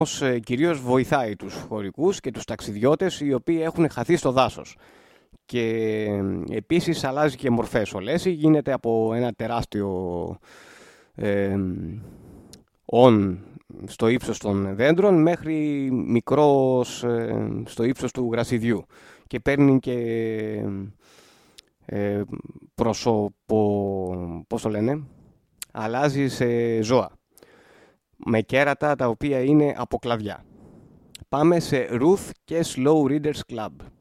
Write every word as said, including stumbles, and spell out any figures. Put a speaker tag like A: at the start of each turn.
A: ε, κυρίως βοηθάει τους χωρικούς και τους ταξιδιώτες οι οποίοι έχουν χαθεί στο δάσος. Και ε, επίσης αλλάζει και μορφές. Ο Λέσι γίνεται από ένα τεράστιο ε, όν στο ύψος των δέντρων μέχρι μικρός ε, στο ύψος του γρασιδιού. Και παίρνει και ε, προσωπο... πώς το λένε? Αλλάζει σε ζώα. Με κέρατα τα οποία είναι από κλαδιά. Πάμε σε Ruth και Slow Readers Club.